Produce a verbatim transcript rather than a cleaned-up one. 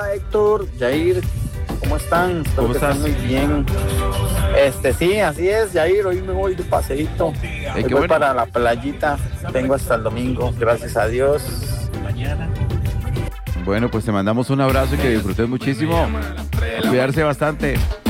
Héctor, Jair, ¿cómo están? Espero ¿Cómo que estás? estén muy bien. Este, sí, así es, Jair, hoy me voy de paseíto. Eh, Hoy qué voy bueno. para la playita, tengo hasta el domingo, gracias a Dios. Bueno, pues te mandamos un abrazo y que disfrutes muchísimo. A cuidarse bastante.